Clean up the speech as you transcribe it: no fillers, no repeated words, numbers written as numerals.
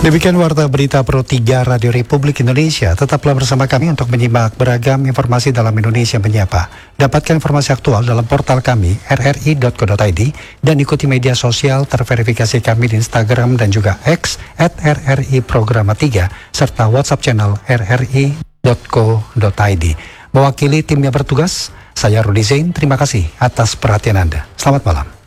Demikian Warta Berita Pro 3 Radio Republik Indonesia. Tetaplah bersama kami untuk menyimak beragam informasi dalam Indonesia Menyapa. Dapatkan informasi aktual dalam portal kami rri.co.id dan ikuti media sosial terverifikasi kami di Instagram dan juga X @RRI Programa 3 serta WhatsApp channel rri.co.id. Mewakili tim yang bertugas, saya Rudi Zain. Terima kasih atas perhatian Anda. Selamat malam.